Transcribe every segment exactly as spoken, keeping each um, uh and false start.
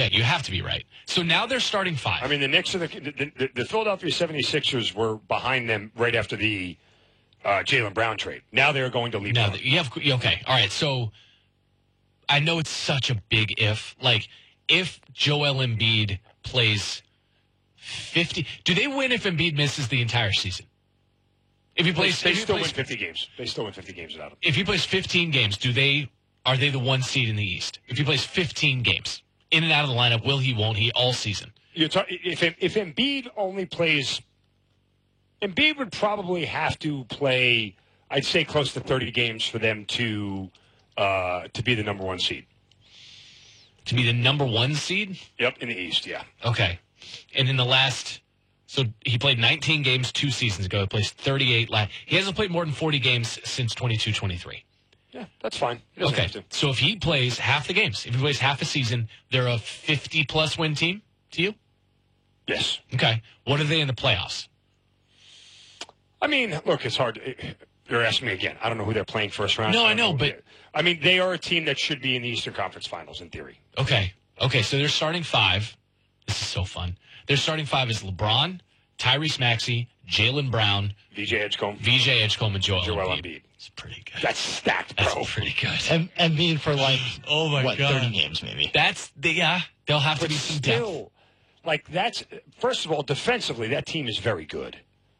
Okay, you have to be right. So now they're starting five. I mean, the Knicks are the the, the, the Philadelphia seventy-sixers were behind them right after the uh, Jaylen Brown trade. Now they're going to leave. No, you have okay. All right. So I know it's such a big if. Like if Joel Embiid plays fifty, do they win if Embiid misses the entire season? If he plays, they if he still plays, win fifty games. They still win fifty games without him. If he plays fifteen games, do they? Are they the one seed in the East? If he plays fifteen games, in and out of the lineup, will he, won't he, all season? You're ta- if if Embiid only plays, Embiid would probably have to play, I'd say, close to thirty games for them to uh, to be the number one seed. To be the number one seed? Yep, in the East, yeah. Okay. And in the last, so he played nineteen games two seasons ago. He plays thirty-eight. Last, he hasn't played more than forty games since twenty-two twenty-three. Yeah, that's fine. He doesn't Okay, have to. so if he plays half the games, if he plays half a season, they're a fifty-plus win team to you? Yes. Okay. What are they in the playoffs? I mean, look, it's hard. You're asking me again. I don't know who they're playing first round. No, I I know, know but... I mean, they are a team that should be in the Eastern Conference Finals in theory. Okay. Okay, so they're starting five. This is so fun. Their starting five is LeBron, Tyrese Maxey, Jaylen Brown, V J Edgecombe, V J Edgecombe, and Joel, Joel Embiid. Embiid. It's pretty good. That's stacked, bro. That's pretty good. And Embiid for like, oh my what, God. thirty games maybe? That's, the, yeah, there'll have to But be some still, depth. like, that's, first of all, defensively, that team is very good.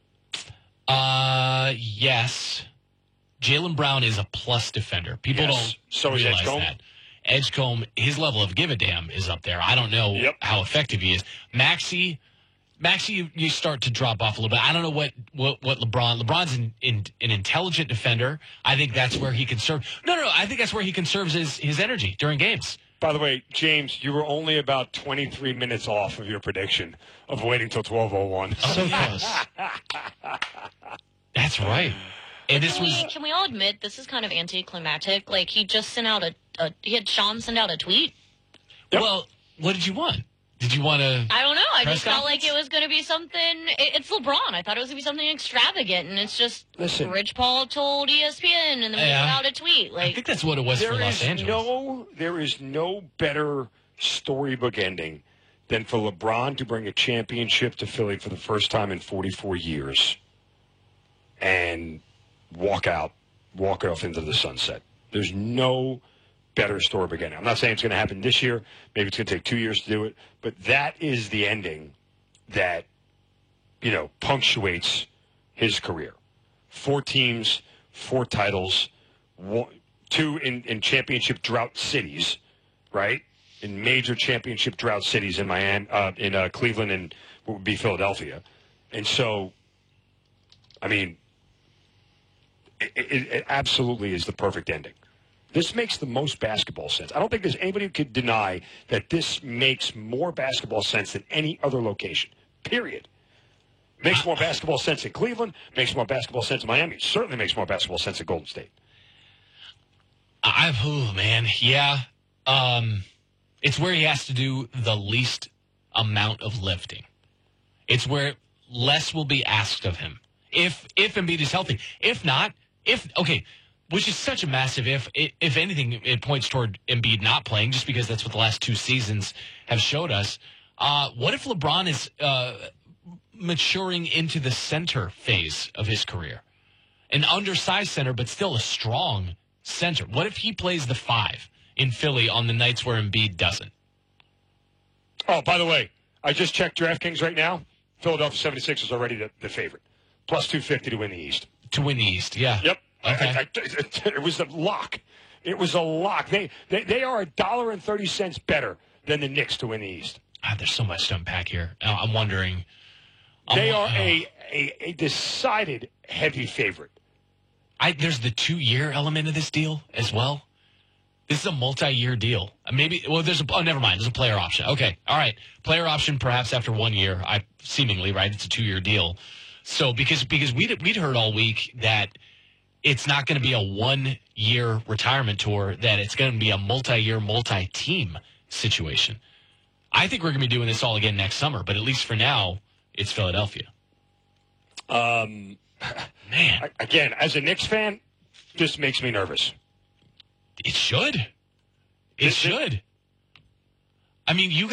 Uh, yes. Jaylen Brown is a plus defender. People Yes. don't So is realize Edgecombe. that. Edgecombe, his level of give a damn is up there. I don't know Yep. how effective he is. Maxey, Maxey, you, you start to drop off a little bit. I don't know what, what, what LeBron. LeBron's an, in, an intelligent defender. I think that's where he can serve. No, no, no. I think that's where he conserves his, his energy during games. By the way, James, you were only about twenty-three minutes off of your prediction of waiting till twelve oh one. So close. That's right. And this Can we, was can we all admit this is kind of anticlimactic? Like, he just sent out a, a he had Sean send out a tweet. Yep. well. What did you want? Did you want to? I don't know. I Press just felt conference? like it was going to be something. It, it's LeBron. I thought it was going to be something extravagant, and it's just Listen. Rich Paul told E S P N, and then we Yeah. sent out a tweet. I Like, think that's what it was There for Los is Angeles. no, there is no better storybook ending than for LeBron to bring a championship to Philly for the first time in forty-four years and walk out, walk off into the sunset. There's no better storybook ending. I'm not saying it's going to happen this year. Maybe it's going to take two years to do it. But that is the ending that, you know, punctuates his career. Four teams, four titles, one, two in, in championship drought cities, right? In major championship drought cities in Miami, uh, in uh, Cleveland, and what would be Philadelphia. And so, I mean, it, it, it absolutely is the perfect ending. This makes the most basketball sense. I don't think there's anybody who could deny that this makes more basketball sense than any other location, period. Makes more basketball sense in Cleveland, makes more basketball sense in Miami, certainly makes more basketball sense in Golden State. I, oh man, yeah. Um, it's where he has to do the least amount of lifting. It's where less will be asked of him if if Embiid is healthy. If not, if okay, which is such a massive if. If anything, it points toward Embiid not playing, just because that's what the last two seasons have showed us. Uh, what if LeBron is uh, maturing into the center phase of his career, an undersized center, but still a strong center? What if he plays the five in Philly on the nights where Embiid doesn't? Oh, by the way, I just checked DraftKings right now. Philadelphia seventy-sixers already the, the favorite. Plus two fifty to win the East. To win the East, yeah. Yep. Okay. I, I, it was a lock. It was a lock. They they, they are a dollar and thirty cents better than the Knicks to win the East. God, there's so much to unpack here. Uh, I'm wondering. I'm They wa- are oh. a, a, a decided heavy favorite. I, there's the two-year element of this deal as well. This is a multi-year deal. Uh, Maybe, well, there's a, oh, never mind. There's a player option. Okay, all right. Player option perhaps after one year, I seemingly, right? It's a two-year deal. So, because because we'd, we'd heard all week that it's not going to be a one-year retirement tour, that it's going to be a multi-year, multi-team situation. I think we're going to be doing this all again next summer, but at least for now, it's Philadelphia. Um, Man, again, as a Knicks fan, this makes me nervous. it should. It This- should. I mean, you